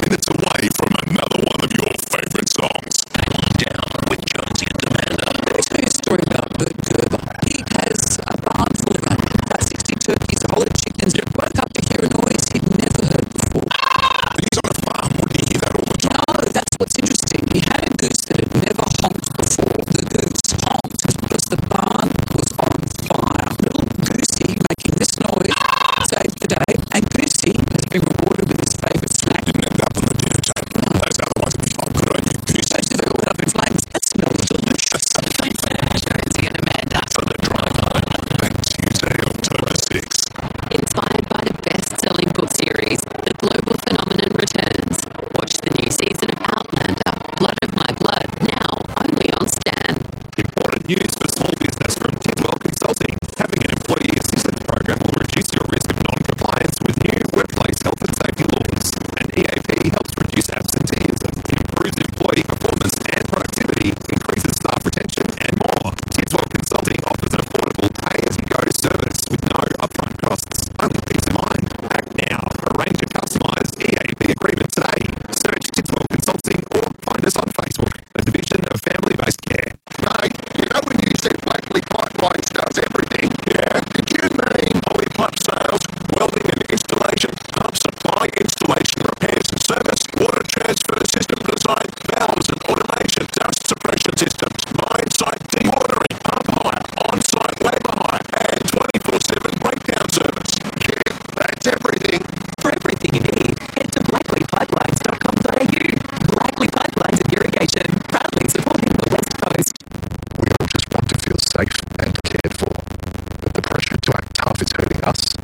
minutes away from another one of your favourite songs. Hanging Down with Jonesy and Amanda. Let me tell you a story about Bert Gerber. He has a barn full of about 60 turkeys, a lot of chickens. He woke up to hear a noise he'd never heard before. He's on a farm, wouldn't he hear that all the time? No, that's what's interesting. He had a goose that had never honked before. The goose honked because the barn was on fire. Little Goosey making this noise saved the day, and Goosey has been rewarded with his favourite snack. Didn't end up on the dinner table. Those other ones would be like, good on you, Goose. Those two all went up in flames. That smells delicious. Jonesy and Amanda. For the drive home on Tuesday, October 6th. Inspired by the best-selling book series, The Global Phenomenon returns. Watch the new season of Outlander, Blood of My Blood, now only on Stan. Important news for small business from Tidwell Consulting. Having an employee assistance program will reduce your risk of non-compliance with new workplace health and safety laws. And EAP helps reduce absenteeism, improves employee performance and productivity, increases staff retention, and more. Tidwell Consulting offers an affordable pay-as-you-go service with no upfront costs, only peace of mind. Act now. Arrange a customised EAP agreement today. Search Tidwell Consulting or find us on Facebook, a division of family-based care. Mate, you know when you said Blakely Pipelines does everything? Yeah, did you mean Holly Pipe Sales, welding and installation, pump supply, installation, repairs and service, water transfer system design, valves and automation, dust suppression systems, mine site dewatering, pump hire, on-site labour hire, and 24/7 breakdown service? Yeah, that's everything. For everything you need, head to blackleypipelines.com.au. Blackley Pipelines and Irrigation, proudly supporting the West Coast. We all just want to feel safe and cared for, but the pressure to act tough is hurting us.